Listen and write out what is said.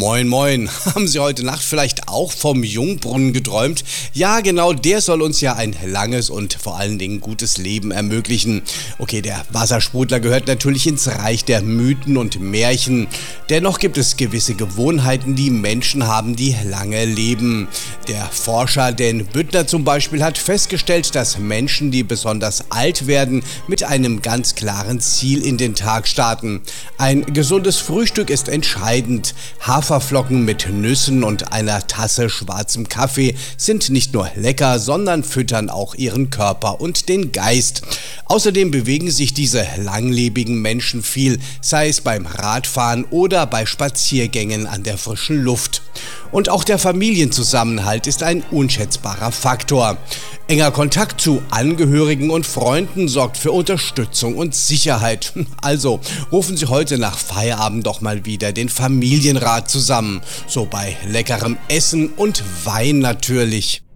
Moin moin, haben Sie heute Nacht vielleicht auch vom Jungbrunnen geträumt? Ja genau, der soll uns ja ein langes und vor allen Dingen gutes Leben ermöglichen. Okay, der Wassersprudler gehört natürlich ins Reich der Mythen und Märchen. Dennoch gibt es gewisse Gewohnheiten, die Menschen haben, die lange leben. Der Forscher Dan Büttner zum Beispiel hat festgestellt, dass Menschen, die besonders alt werden, mit einem ganz klaren Ziel in den Tag starten. Ein gesundes Frühstück ist entscheidend. Haferflocken mit Nüssen und einer Tasse schwarzem Kaffee sind nicht nur lecker, sondern füttern auch ihren Körper und den Geist. Außerdem bewegen sich diese langlebigen Menschen viel, sei es beim Radfahren oder bei Spaziergängen an der frischen Luft. Und auch der Familienzusammenhalt ist ein unschätzbarer Faktor. Enger Kontakt zu Angehörigen und Freunden sorgt für Unterstützung und Sicherheit. Also rufen Sie heute nach Feierabend doch mal wieder den Familienrat zusammen. So bei leckerem Essen und Wein natürlich.